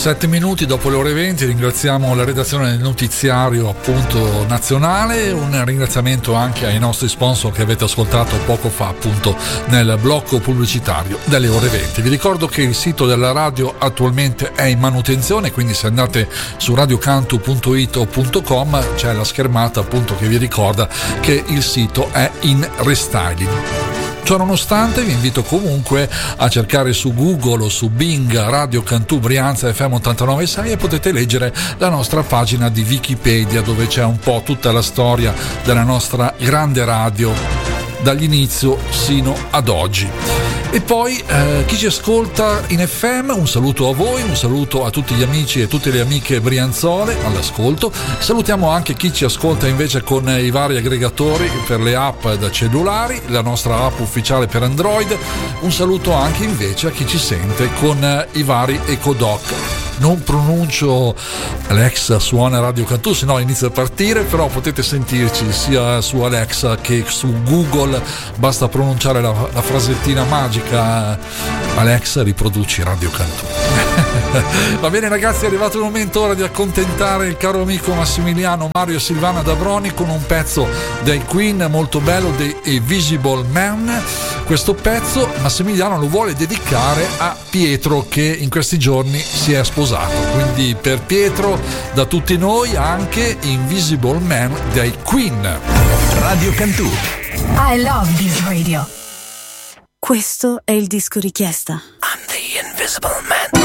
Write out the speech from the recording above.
7 minuti dopo le ore 20 ringraziamo la redazione del notiziario appunto nazionale, un ringraziamento anche ai nostri sponsor che avete ascoltato poco fa appunto nel blocco pubblicitario delle ore 20. Vi ricordo che il sito della radio attualmente è in manutenzione, quindi se andate su radiocantu.it o .com c'è la schermata appunto che vi ricorda che il sito è in restyling. Ciononostante vi invito comunque a cercare su Google o su Bing Radio Cantù Brianza FM 89.6 e potete leggere la nostra pagina di Wikipedia, dove c'è un po' tutta la storia della nostra grande radio dall'inizio sino ad oggi. E poi chi ci ascolta in FM, un saluto a voi, un saluto a tutti gli amici e tutte le amiche brianzole all'ascolto. Salutiamo anche chi ci ascolta invece con i vari aggregatori per le app da cellulari, la nostra app ufficiale per Android. Un saluto anche invece a chi ci sente con i vari EcoDoc. Non pronuncio Alexa suona Radio Cantù, se no inizia a partire, però potete sentirci sia su Alexa che su Google, basta pronunciare la frasettina magica Alexa riproduci Radio Cantù. Va bene ragazzi, è arrivato il momento ora di accontentare il caro amico Massimiliano, Mario e Silvana Dabroni con un pezzo dei Queen molto bello, dei Invisible Man. Questo pezzo Massimiliano lo vuole dedicare a Pietro, che in questi giorni si è sposato, quindi per Pietro da tutti noi anche Invisible Man dei Queen. Radio Cantù. I love this radio. Questo è il disco richiesta. I'm the Invisible Man.